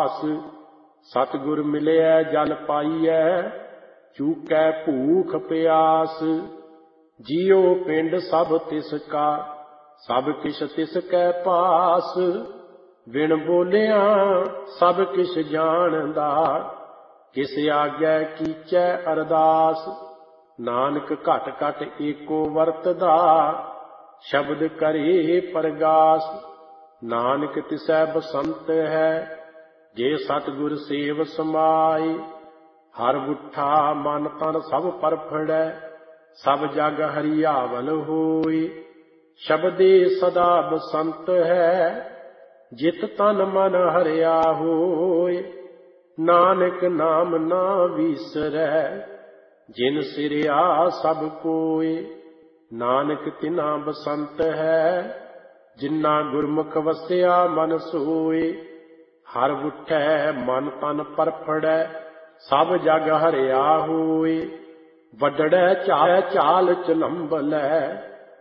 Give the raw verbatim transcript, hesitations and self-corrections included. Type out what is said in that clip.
ਪਾਸ। ਸਤਿਗੁਰ ਮਿਲਿਐ ਜਲ ਪਾਈਐ, ਚੂਕੈ ਭੂਖ ਪਿਆਸ। ਜੀਉ ਪਿੰਡ ਸਭ ਤਿਸ ਕਾ, ਸਭ ਕਿਛ ਤਿਸ ਕੈ ਪਾਸ। ਬਿਨ ਬੋਲਿਆਂ ਸਭ ਕਿਛ ਜਾਣਦਾ, ਕਿਸ ਆਗੈ ਕੀਚੈ ਅਰਦਾਸ। ਨਾਨਕ ਘਟ ਘਟ ਏਕੋ ਵਰਤਦਾ, ਸ਼ਬਦ ਕਰੇ ਪਰਗਾਸ। ਨਾਨਕ ਤਿਸੈ ਬਸੰਤ ਹੈ, ਜੇ ਸਤਿਗੁਰ ਸੇਵ ਸਮਾਏ। ਹਰ ਬੁੱਠਾ ਮਨ ਤਨ ਸਭ ਪਰਫੜੈ, ਸਭ ਜਗ ਹਰਿਆਵਲ ਹੋਏ। ਸ਼ਬਦੇ ਸਦਾ ਬਸੰਤ ਹੈ, ਜਿਤ ਤਨ ਮਨ ਹਰਿਆ ਹੋਏ। ਨਾਨਕ ਨਾਮ ਨਾ ਵੀਸਰੈ, ਜਿਨ ਸਿਰਿਆ ਸਭ ਕੋਏ। ਨਾਨਕ ਤਿਨਾ ਬਸੰਤ ਹੈ, ਜਿਨਾ ਗੁਰਮੁਖ ਵਸਿਆ ਮਨ ਸੋਏ। ਹਰ ਬੁੱਠੈ ਮਨ ਤਨ ਪਰਫੜੈ, ਸਭ ਜਗ ਹਰਿਆ ਹੋਏ। ਵੱਡੜੈ ਚਾਲ ਚਾਲ ਚਲੰਬਲੈ,